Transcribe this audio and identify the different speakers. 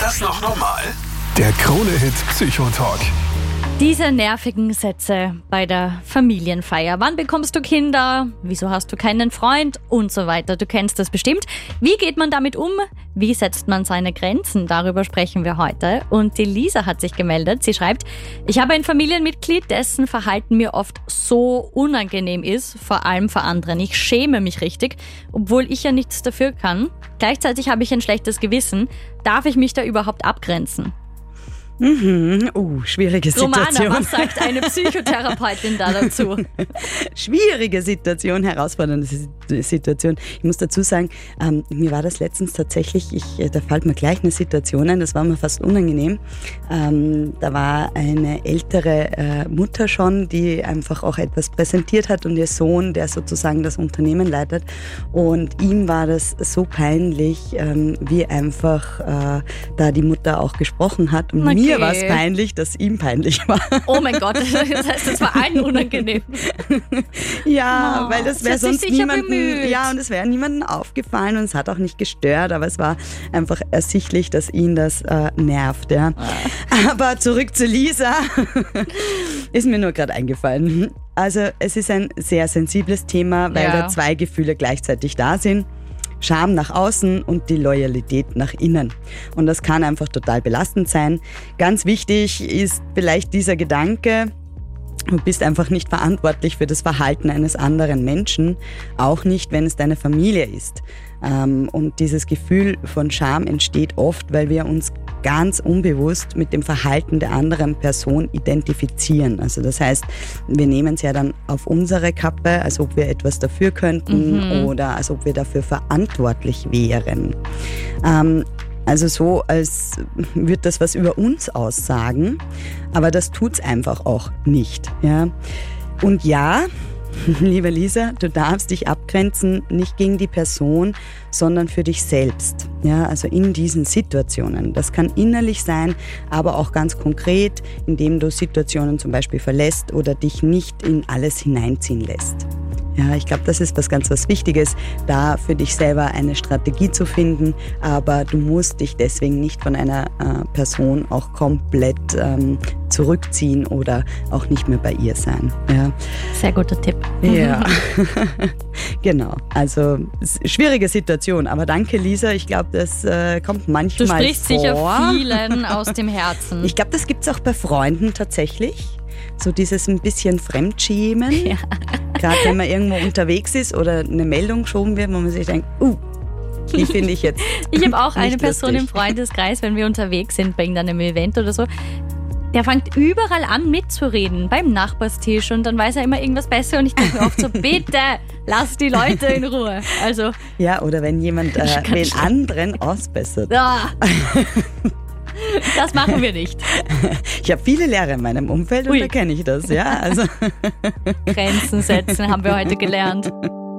Speaker 1: das noch normal? Der Krone-Hit Psychotalk.
Speaker 2: Diese nervigen Sätze bei der Familienfeier. Wann bekommst du Kinder? Wieso hast du keinen Freund? Und so weiter. Du kennst das bestimmt. Wie geht man damit um? Wie setzt man seine Grenzen? Darüber sprechen wir heute. Und die Lisa hat sich gemeldet. Sie schreibt, ich habe ein Familienmitglied, dessen Verhalten mir oft so unangenehm ist, vor allem für anderen. Ich schäme mich richtig, obwohl ich ja nichts dafür kann. Gleichzeitig habe ich ein schlechtes Gewissen. Darf ich mich da überhaupt abgrenzen?
Speaker 3: Schwierige Situation.
Speaker 2: Romana, was sagt eine Psychotherapeutin da dazu?
Speaker 3: Schwierige Situation, herausfordernde Situation. Ich muss dazu sagen, mir war das letztens tatsächlich, da fällt mir gleich eine Situation ein, das war mir fast unangenehm. Da war eine ältere Mutter schon, die einfach auch etwas präsentiert hat und ihr Sohn, der sozusagen das Unternehmen leitet. Und ihm war das so peinlich, wie einfach da die Mutter auch gesprochen hat. Und mir war es peinlich, dass ihm peinlich war.
Speaker 2: Oh mein Gott, das heißt, es war allen unangenehm.
Speaker 3: Ja, weil das wäre sonst niemandem,
Speaker 2: bemüht.
Speaker 3: ja, und es wäre niemandem aufgefallen und es hat auch nicht gestört, aber es war einfach ersichtlich, dass ihn das nervt. Ja. Aber zurück zu Lisa, ist mir nur gerade eingefallen. Also es ist ein sehr sensibles Thema, weil da zwei Gefühle gleichzeitig da sind. Scham nach außen und die Loyalität nach innen. Und das kann einfach total belastend sein. Ganz wichtig ist vielleicht dieser Gedanke, du bist einfach nicht verantwortlich für das Verhalten eines anderen Menschen, auch nicht, wenn es deine Familie ist. Und dieses Gefühl von Scham entsteht oft, weil wir uns ganz unbewusst mit dem Verhalten der anderen Person identifizieren. Also das heißt, wir nehmen es ja dann auf unsere Kappe, als ob wir etwas dafür könnten oder als ob wir dafür verantwortlich wären. Also so, als würde das was über uns aussagen, aber das tut's einfach auch nicht. Ja? Und ja, liebe Lisa, du darfst dich abgrenzen, nicht gegen die Person, sondern für dich selbst. Ja, also in diesen Situationen. Das kann innerlich sein, aber auch ganz konkret, indem du Situationen zum Beispiel verlässt oder dich nicht in alles hineinziehen lässt. Ja, ich glaube, das ist was Wichtiges, da für dich selber eine Strategie zu finden, aber du musst dich deswegen nicht von einer Person auch komplett zurückziehen oder auch nicht mehr bei ihr sein. Ja.
Speaker 2: Sehr guter Tipp.
Speaker 3: Ja, genau. Also schwierige Situation, aber danke Lisa, ich glaube, das kommt manchmal vor.
Speaker 2: Du sprichst sicher vielen aus dem Herzen.
Speaker 3: Ich glaube, das gibt es auch bei Freunden tatsächlich. So dieses ein bisschen Fremdschämen. Ja. Gerade wenn man irgendwo unterwegs ist oder eine Meldung geschoben wird, wo man sich denkt, die finde ich jetzt
Speaker 2: Ich habe auch eine Person
Speaker 3: lustig.
Speaker 2: im Freundeskreis, wenn wir unterwegs sind bei irgendeinem Event oder so, der fängt überall an mitzureden, beim Nachbarstisch, und dann weiß er immer irgendwas besser und ich denke mir oft so, bitte, lass die Leute in Ruhe. Also,
Speaker 3: ja, oder wenn jemand den anderen ausbessert.
Speaker 2: Das machen wir nicht.
Speaker 3: Ich habe viele Lehrer in meinem Umfeld und da kenne ich das. Ja, also.
Speaker 2: Grenzen setzen haben wir heute gelernt.